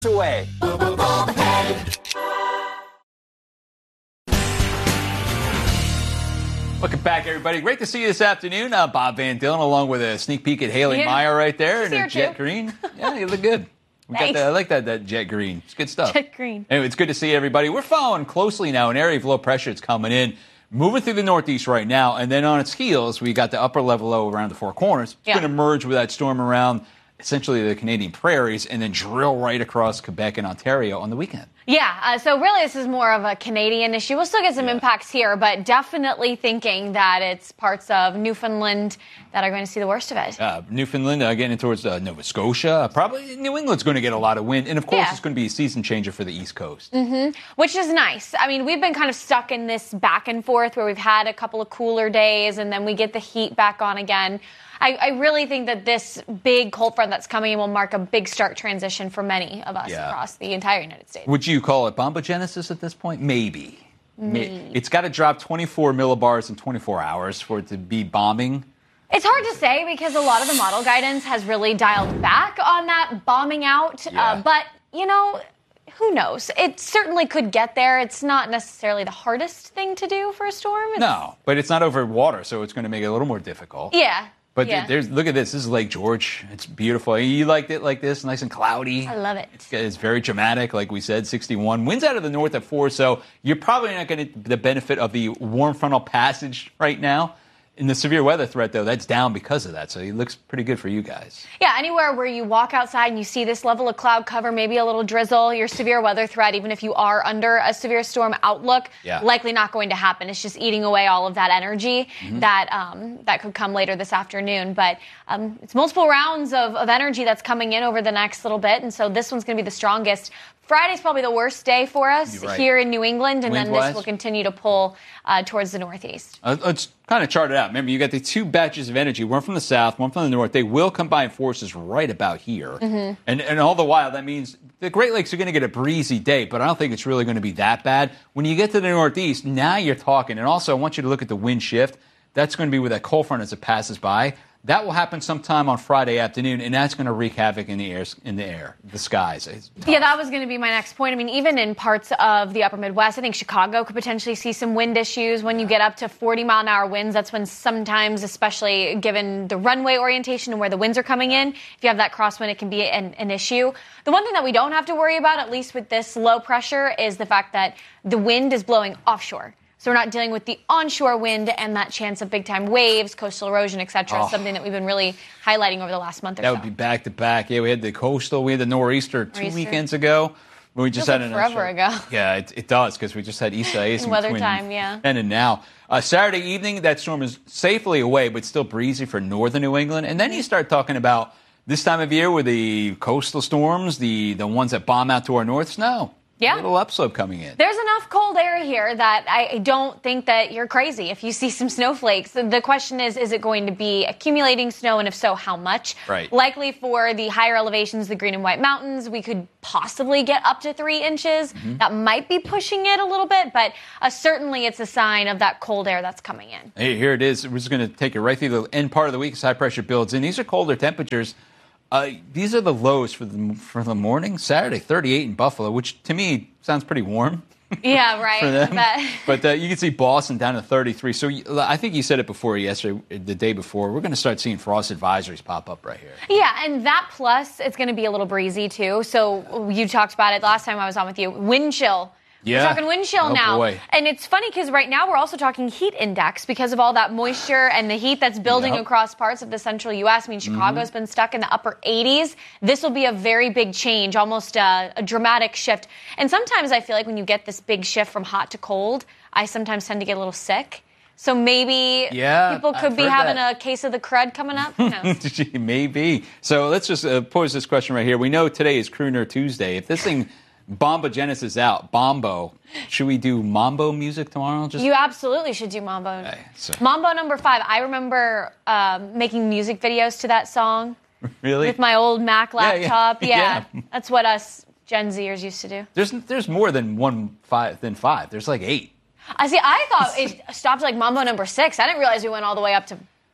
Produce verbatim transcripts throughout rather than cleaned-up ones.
away. Welcome back, everybody. Great to see you this afternoon. Uh, Bob Van Dillon, along with a sneak peek at Haley Yeah. Meyer right there She's in her here, jet too. green. Yeah, you look good. We got Thanks. that, I like that, that jet green. It's good stuff. Jet green. Anyway, it's good to see everybody. We're following closely now an area of low pressure that's coming in, moving through the northeast right now, and then on its heels, we got the upper level low around the Four Corners. It's Yeah. going to merge with that storm around essentially the Canadian prairies and then drill right across Quebec and Ontario on the weekend. Yeah, uh, so really this is more of a Canadian issue. We'll still get some Yeah. impacts here, but definitely thinking that it's parts of Newfoundland that are going to see the worst of it. Uh, Newfoundland uh, getting towards uh, Nova Scotia. Probably New England's going to get a lot of wind. And, of course, Yeah. it's going to be a season changer for the East Coast. Which is nice. I mean, we've been kind of stuck in this back and forth where we've had a couple of cooler days and then we get the heat back on again. I, I really think that this big cold front that's coming in will mark a big stark transition for many of us Yeah. across the entire United States. Would you call it bombogenesis at this point? Maybe. May- It's got to drop twenty-four millibars in twenty-four hours for it to be bombing. It's hard to say because a lot of the model guidance has really dialed back on that bombing out. Yeah. Uh, but, you know, who knows? It certainly could get there. It's not necessarily the hardest thing to do for a storm. It's, No, but it's not over water, so it's going to make it a little more difficult. Yeah. But yeah. there's look at this. This is Lake George. It's beautiful. You liked it like this, nice and cloudy. I love it. It's, it's very dramatic, like we said, sixty-one. Winds out of the north at four, so you're probably not going to get the benefit of the warm frontal passage right now. In the severe weather threat, though, that's down because of that, so it looks pretty good for you guys. Yeah, anywhere where you walk outside and you see this level of cloud cover, maybe a little drizzle, your severe weather threat, even if you are under a severe storm outlook, Yeah. likely not going to happen. It's just eating away all of that energy Mm-hmm. that um, that could come later this afternoon. But um, it's multiple rounds of, of energy that's coming in over the next little bit, and so this one's going to be the strongest. Friday's probably the worst day for us You're right. here in New England, and then Wind-wise? this will continue to pull uh, towards the northeast. Uh, let's kind of chart it out. Remember, you got the two batches of energy, one from the south, one from the north. They will combine forces right about here. Mm-hmm. And, and all the while, that means the Great Lakes are going to get a breezy day, but I don't think it's really going to be that bad. When you get to the northeast, now you're talking. And also, I want you to look at the wind shift. That's going to be with that cold front as it passes by. That will happen sometime on Friday afternoon, and that's going to wreak havoc in the air, in the air, the skies. It's tough. Yeah, that was going to be my next point. I mean, even in parts of the upper Midwest, I think Chicago could potentially see some wind issues. When you get up to forty mile an hour winds, that's when sometimes, especially given the runway orientation and where the winds are coming in, if you have that crosswind, it can be an, an issue. The one thing that we don't have to worry about, at least with this low pressure, is the fact that the wind is blowing offshore. So we're not dealing with the onshore wind and that chance of big-time waves, coastal erosion, et cetera, Oh. something that we've been really highlighting over the last month or That so. would be back to back. Yeah, we had the coastal, we had the nor'easter two Nor'easter. weekends ago. We just Feels had like an forever ago. Yeah, it, it does because we just had Isaias In weather time, yeah. And then now, uh, Saturday evening, that storm is safely away, but still breezy for northern New England. And then you start talking about this time of year with the coastal storms, the the ones that bomb out to our north. Snow. Yeah. A little upslope coming in. There's enough cold air here that I don't think that you're crazy if you see some snowflakes. The question is, is it going to be accumulating snow, and if so, how much? Right. Likely for the higher elevations, the Green and White Mountains, we could possibly get up to three inches. Mm-hmm. That might be pushing it a little bit, but uh, certainly it's a sign of that cold air that's coming in. Hey, here it is. We're just going to take it right through the end part of the week as high pressure builds in. These are colder temperatures. Uh, these are the lows for the for the morning. Saturday, thirty-eight in Buffalo, which to me sounds pretty warm. Yeah, right. For them. That- But uh, you can see Boston down to thirty-three. So you, I think you said it before yesterday, the day before. We're going to start seeing frost advisories pop up right here. Yeah, and that plus it's going to be a little breezy too. So you talked about it last time I was on with you. Wind chill. Yeah. We're talking wind chill Oh, now. boy. And it's funny because right now we're also talking heat index because of all that moisture and the heat that's building Yep. across parts of the central U S. I mean, Chicago's been stuck in the upper eighties. This will be a very big change, almost a, a dramatic shift. And sometimes I feel like when you get this big shift from hot to cold, I sometimes tend to get a little sick. So maybe Yeah, people could I've be heard having that. a case of the crud coming up. Who knows? Maybe. So let's just uh, pose this question right here. We know today is Crooner Tuesday. If this thing Bombogenesis out, Bombo, should we do Mambo music tomorrow? Just You absolutely should do Mambo. Okay, so- Mambo number five. I remember um, making music videos to that song really? with my old Mac Yeah, yeah. laptop. Yeah, Yeah. that's what us Gen Zers used to do. There's there's more than one five than five. There's like eight. I see. I thought it stopped like Mambo number six. I didn't realize we went all the way up to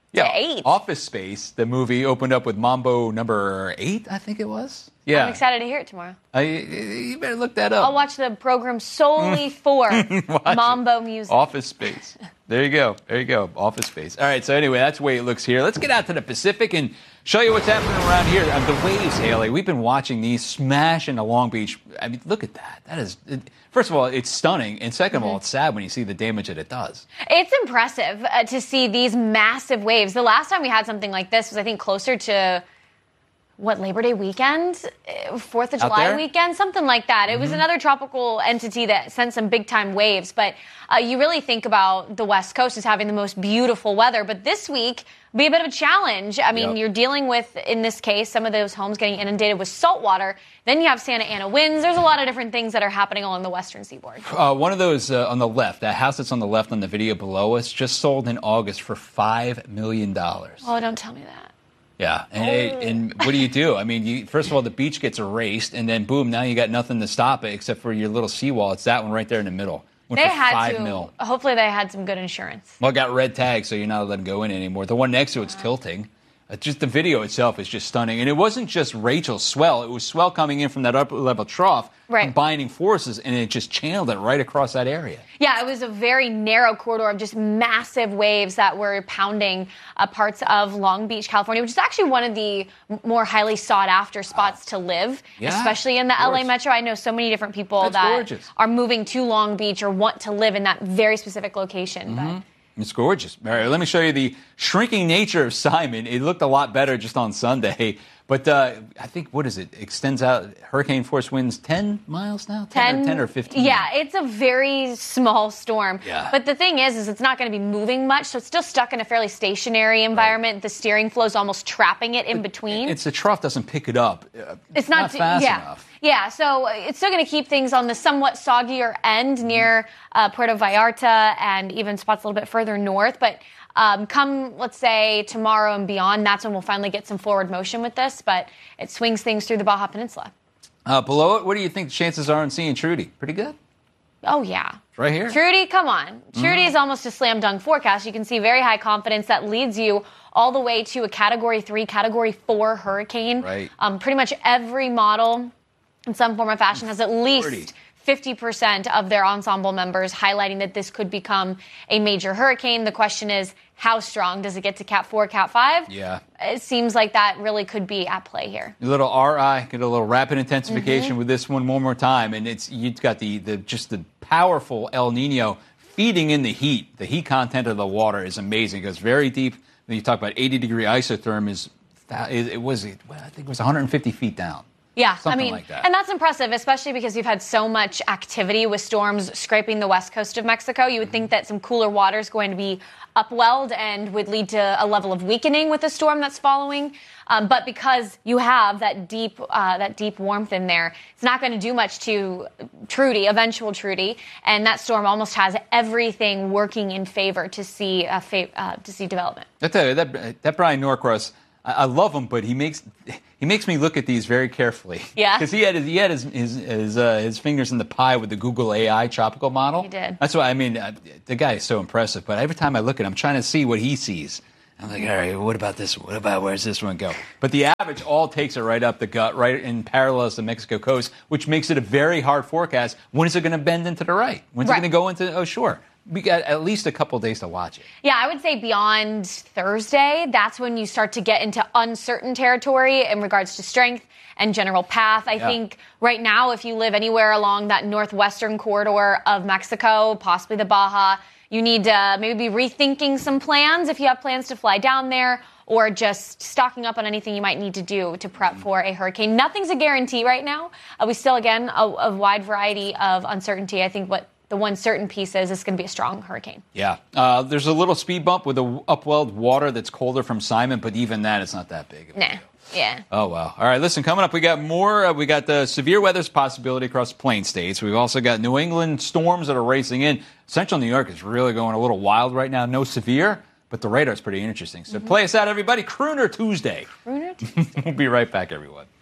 Yeah, to eight. Office Space, the movie, opened up with Mambo number eight, I think it was. Yeah. I'm excited to hear it tomorrow. I, you better look that up. I'll watch the program solely for Mambo it. music. Office Space. There you go. There you go. Office Space. All right, so anyway, that's the way it looks here. Let's get out to the Pacific and show you what's happening around here. Uh, the waves, Haley, we've been watching these smash into Long Beach. I mean, look at that. That is, it, first of all, it's stunning. And second mm-hmm. of all, it's sad when you see the damage that it does. It's impressive uh, to see these massive waves. The last time we had something like this was, I think, closer to, what, Labor Day weekend? Fourth of July weekend? Something like that. It mm-hmm. was another tropical entity that sent some big-time waves. But uh, you really think about the West Coast as having the most beautiful weather. But this week be a bit of a challenge. I mean, yep. you're dealing with, in this case, some of those homes getting inundated with salt water. Then you have Santa Ana winds. There's a lot of different things that are happening along the western seaboard. Uh, one of those uh, on the left, that house that's on the left on the video below us, just sold in August for five million dollars. Oh, don't tell me that. Yeah, and, it, and what do you do? I mean, you, first of all, the beach gets erased, and then boom, now you got nothing to stop it except for your little seawall. It's that one right there in the middle. Went they for had five to. Mil. Hopefully, they had some good insurance. Well, it got red tags, so you're not letting go in anymore. The one next to it's tilting. Uh, just the video itself is just stunning, and it wasn't just Rachel's swell; it was swell coming in from that upper level trough, right. combining forces, and it just channeled it right across that area. Yeah, it was a very narrow corridor of just massive waves that were pounding uh, parts of Long Beach, California, which is actually one of the more highly sought-after spots to live, yeah, especially in the L A metro. I know so many different people That's that gorgeous. are moving to Long Beach or want to live in that very specific location. Mm-hmm. But it's gorgeous. All right, let me show you the shrinking nature of Simon. It looked a lot better just on Sunday. But uh, I think, what is it? Extends out, hurricane force winds ten miles now? ten, ten, or, ten or fifteen? Yeah, it's a very small storm. Yeah. But the thing is, is it's not going to be moving much, so it's still stuck in a fairly stationary environment. Right. The steering flow is almost trapping it in but between. It's the trough doesn't pick it up. Uh, it's not, not fast yeah. enough. Yeah, so it's still going to keep things on the somewhat soggier end near uh, Puerto Vallarta and even spots a little bit further north. But um, come, let's say, tomorrow and beyond, that's when we'll finally get some forward motion with this. But it swings things through the Baja Peninsula. Uh, below it, what do you think the chances are on seeing Trudy? Pretty good? Oh, yeah. It's right here. Trudy, come on. Trudy mm. is almost a slam dunk forecast. You can see very high confidence that leads you all the way to a Category three, Category four hurricane. Right. Um, pretty much every model in some form or fashion has at least fifty percent of their ensemble members highlighting that this could become a major hurricane. The question is, how strong? Does it get to Cat four, Cat five? Yeah. It seems like that really could be at play here. A little R I, get a little rapid intensification mm-hmm. with this one one more time. And it's you've got the, the just the powerful El Nino feeding in the heat. The heat content of the water is amazing. It goes very deep. When you talk about eighty degree isotherm, is it was, I think it was one hundred fifty feet down. Yeah, Something I mean, like that. And that's impressive, especially because you've had so much activity with storms scraping the west coast of Mexico. You would mm-hmm. think that some cooler water is going to be upwelled and would lead to a level of weakening with the storm that's following. Um, but because you have that deep, uh, that deep warmth in there, it's not going to do much to Trudy, eventual Trudy, and that storm almost has everything working in favor to see uh, fa- uh, to see development. I tell you that that Brian Norcross, I, I love him, but he makes. He makes me look at these very carefully. Yeah. Because he had his, he had his his his, uh, his fingers in the pie with the Google A I tropical model. He did. That's why I mean uh, the guy is so impressive. But every time I look at him, I'm trying to see what he sees. I'm like, all right, what about this? What about where's this one go? But the average all takes it right up the gut, right in parallels to the Mexico coast, which makes it a very hard forecast. When is it going to bend into the right? When's right. it going to go into? Oh, sure. We got at least a couple days to watch it. Yeah, I would say beyond Thursday, that's when you start to get into uncertain territory in regards to strength and general path. I yeah. think right now, if you live anywhere along that northwestern corridor of Mexico, possibly the Baja, you need to maybe be rethinking some plans if you have plans to fly down there, or just stocking up on anything you might need to do to prep for a hurricane. Nothing's a guarantee right now. Uh, we still, again, a, a wide variety of uncertainty. I think what the one certain piece is it's going to be a strong hurricane. Yeah. Uh, there's a little speed bump with the upwelled water that's colder from Simon, but even that, it's not that big. Nah. Yeah. Oh, wow. All right, listen, coming up, we got more. Uh, we got the severe weather's possibility across the plain states. We've also got New England storms that are racing in. Central New York is really going a little wild right now. No severe, but the radar's pretty interesting. So mm-hmm. play us out, everybody. Crooner Tuesday. Crooner Tuesday. We'll be right back, everyone.